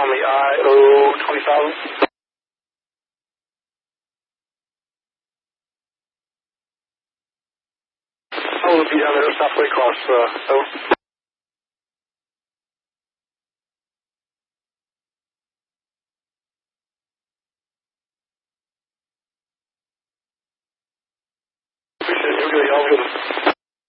on the IO 20,000. I will be down there halfway across, over. Appreciate it. You're good. Y'all good.